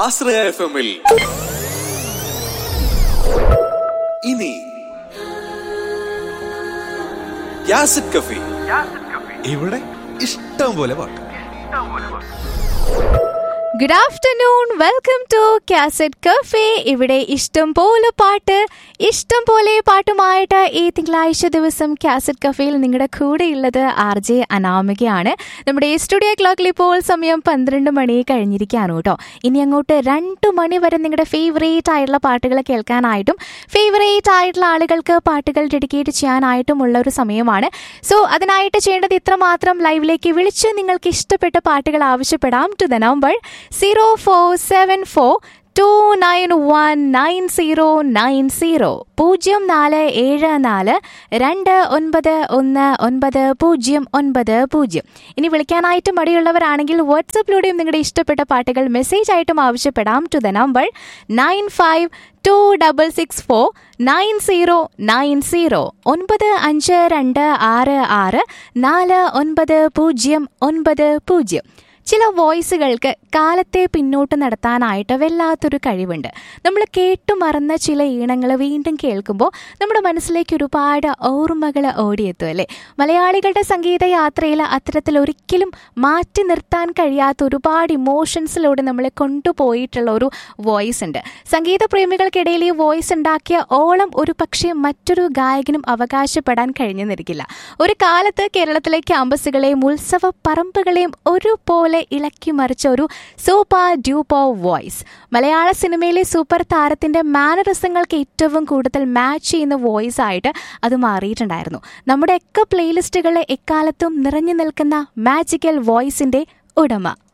ആശ്രയ FM-ൽ ഇനി യാസിഡ് കഫേ. ഇവിടെ ഇഷ്ടം പോലെ പാട്ട്. Good afternoon, welcome to cassette cafe. ഇവിടെ ഇഷ്ടം പോലെ പാട്ട്, ഇഷ്ടം പോലെ പാട്ടുമായിട്ട് ഈ തിങ്കളാഴ്ച ദിവസം കാസറ്റ് കഫേയിൽ നിങ്ങളുടെ കൂടെയുള്ളത് RJ അനാമികയാണ്. നമ്മുടെ സ്റ്റുഡിയോ ക്ലോക്കിൽ ഇപ്പോൾ സമയം 12 മണി കഴിഞ്ഞിരിക്കുകയാണ് കേട്ടോ. ഇനി അങ്ങോട്ട് 2 മണി വരെ നിങ്ങളുടെ ഫേവറേറ്റ് ആയിട്ടുള്ള പാട്ടുകൾ കേൾക്കാനായിട്ടും ഫേവറേറ്റ് ആയിട്ടുള്ള ആളുകൾക്ക് പാട്ടുകൾ ഡെഡിക്കേറ്റ് ചെയ്യാനായിട്ടുമുള്ള ഒരു സമയമാണ്. സോ അതിനായിട്ട് ചെയ്യേണ്ടത് ഇത്രമാത്രം, ലൈവിലേക്ക് വിളിച്ച് നിങ്ങൾക്ക് ഇഷ്ടപ്പെട്ട പാട്ടുകൾ ആവശ്യപ്പെടാം ടു ദ നമ്പർ 0474291990 0474291990. ഇനി വിളിക്കാനായിട്ട് മടിയുള്ളവരാണെങ്കിൽ വാട്സപ്പിലൂടെയും നിങ്ങളുടെ ഇഷ്ടപ്പെട്ട പാട്ടുകൾ മെസ്സേജ് ആയിട്ടും ആവശ്യപ്പെടാം ടു ദ നമ്പർ 9526649090 9526649090. ചില വോയിസുകൾക്ക് കാലത്തെ പിന്നോട്ട് നടത്താനായിട്ട് വല്ലാത്തൊരു കഴിവുണ്ട്. നമ്മൾ കേട്ടുമറന്ന ചില ഈണങ്ങൾ വീണ്ടും കേൾക്കുമ്പോൾ നമ്മുടെ മനസ്സിലേക്ക് ഒരുപാട് ഓർമ്മകൾ ഓടിയെത്തും അല്ലേ. മലയാളികളുടെ സംഗീത യാത്രയിൽ അത്തരത്തിൽ ഒരിക്കലും മാറ്റി നിർത്താൻ കഴിയാത്ത ഒരുപാട് ഇമോഷൻസിലൂടെ നമ്മളെ കൊണ്ടുപോയിട്ടുള്ള ഒരു വോയിസ് ഉണ്ട്. സംഗീത പ്രേമികൾക്കിടയിൽ ഈ വോയിസ് ഉണ്ടാക്കിയ ഓളം ഒരു പക്ഷേ മറ്റൊരു ഗായകനും അവകാശപ്പെടാൻ കഴിഞ്ഞെന്നിരിക്കില്ല. ഒരു കാലത്ത് കേരളത്തിലെ ക്യാമ്പസുകളെയും ഉത്സവ പറമ്പുകളെയും ഒരുപോലെ ഇളക്കി മറിച്ച ഒരു സൂപ്പർ ഡ്യൂപ്പർ വോയിസ്. മലയാള സിനിമയിലെ സൂപ്പർ താരത്തിന്റെ മാനറിസങ്ങൾക്ക് ഏറ്റവും കൂടുതൽ മാച്ച് ചെയ്യുന്ന വോയിസ് ആയിട്ട് അത് മാറിയിട്ടുണ്ടായിരുന്നു. നമ്മുടെയൊക്കെ പ്ലേലിസ്റ്റുകളിൽ എക്കാലത്തും നിറഞ്ഞു നിൽക്കുന്ന മാജിക്കൽ വോയിസിന്റെ ഉടമ.